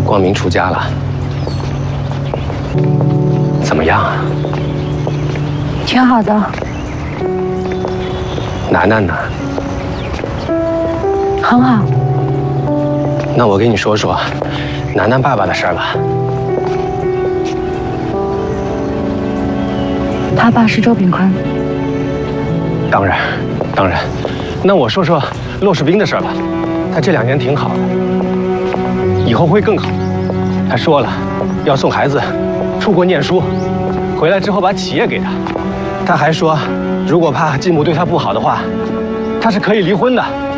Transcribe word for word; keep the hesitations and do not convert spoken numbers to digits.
光明出家了，怎么样啊？ 挺好的。 楠楠呢？ 很好。 那我给你说说楠楠爸爸的事儿吧。 他爸是周炳坤。 当然，当然。那我说说骆世斌的事儿吧。他这两年挺好的，以后会更好。他说了，要送孩子出国念书，回来之后把企业给他。他还说，如果怕继母对他不好的话，他是可以离婚的。